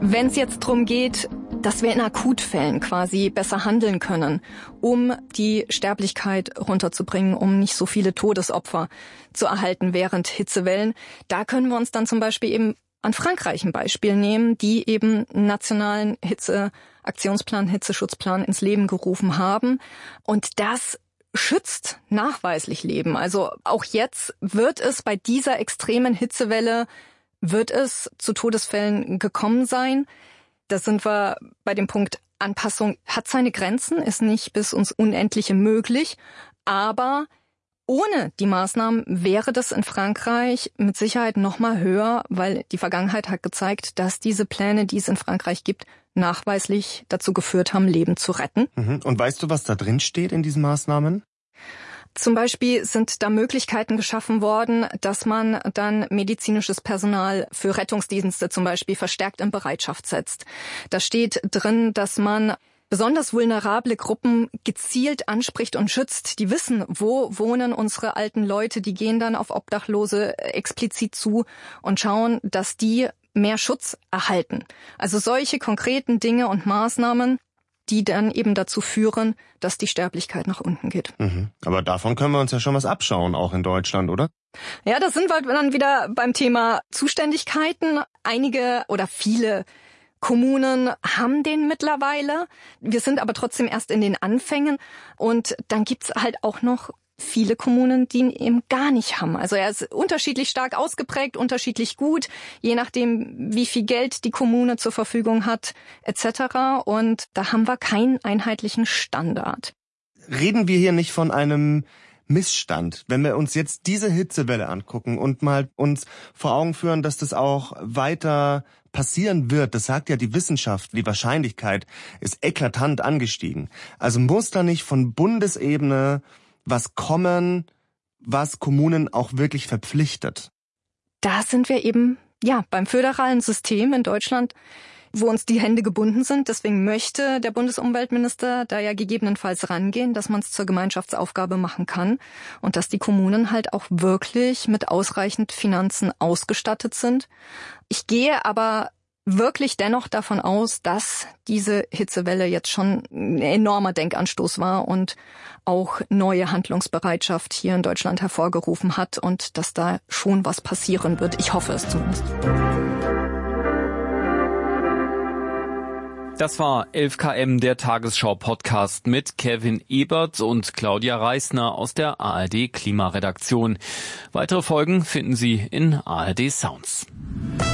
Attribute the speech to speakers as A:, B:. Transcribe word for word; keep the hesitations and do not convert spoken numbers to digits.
A: Wenn es jetzt darum geht, dass wir in Akutfällen quasi besser handeln können, um die Sterblichkeit runterzubringen, um nicht so viele Todesopfer zu erhalten während Hitzewellen, da können wir uns dann zum Beispiel eben an Frankreich ein Beispiel nehmen, die eben einen nationalen Hitzeaktionsplan, Hitzeschutzplan ins Leben gerufen haben. Und das schützt nachweislich Leben. Also auch jetzt wird es bei dieser extremen Hitzewelle wird es zu Todesfällen gekommen sein. Da sind wir bei dem Punkt, Anpassung hat seine Grenzen, ist nicht bis ins Unendliche möglich. Aber ohne die Maßnahmen wäre das in Frankreich mit Sicherheit noch mal höher, weil die Vergangenheit hat gezeigt, dass diese Pläne, die es in Frankreich gibt, nachweislich dazu geführt haben, Leben zu retten.
B: Und weißt du, was da drin steht in diesen Maßnahmen?
A: Zum Beispiel sind da Möglichkeiten geschaffen worden, dass man dann medizinisches Personal für Rettungsdienste zum Beispiel verstärkt in Bereitschaft setzt. Da steht drin, dass man besonders vulnerable Gruppen gezielt anspricht und schützt. Die wissen, wo wohnen unsere alten Leute. Die gehen dann auf Obdachlose explizit zu und schauen, dass die mehr Schutz erhalten. Also solche konkreten Dinge und Maßnahmen, die dann eben dazu führen, dass die Sterblichkeit nach unten geht.
B: Mhm. Aber davon können wir uns ja schon was abschauen, auch in Deutschland, oder?
A: Ja, das sind wir dann wieder beim Thema Zuständigkeiten. Einige oder viele Kommunen haben den mittlerweile. Wir sind aber trotzdem erst in den Anfängen. Und dann gibt's halt auch noch viele Kommunen, die ihn eben gar nicht haben. Also er ist unterschiedlich stark ausgeprägt, unterschiedlich gut, je nachdem, wie viel Geld die Kommune zur Verfügung hat, et cetera. Und da haben wir keinen einheitlichen Standard.
B: Reden wir hier nicht von einem Missstand, wenn wir uns jetzt diese Hitzewelle angucken und mal uns vor Augen führen, dass das auch weiter passieren wird, das sagt ja die Wissenschaft, die Wahrscheinlichkeit ist eklatant angestiegen. Also muss da nicht von Bundesebene was kommen, was Kommunen auch wirklich verpflichtet?
A: Da sind wir eben ja beim föderalen System in Deutschland, wo uns die Hände gebunden sind. Deswegen möchte der Bundesumweltminister da ja gegebenenfalls rangehen, dass man es zur Gemeinschaftsaufgabe machen kann und dass die Kommunen halt auch wirklich mit ausreichend Finanzen ausgestattet sind. Ich gehe aber wirklich dennoch davon aus, dass diese Hitzewelle jetzt schon ein enormer Denkanstoß war und auch neue Handlungsbereitschaft hier in Deutschland hervorgerufen hat und dass da schon was passieren wird. Ich hoffe es zumindest.
C: Das war elf Kilometer, der Tagesschau-Podcast mit Kevin Ebert und Claudia Reisner aus der A R D Klimaredaktion. Weitere Folgen finden Sie in A R D Sounds.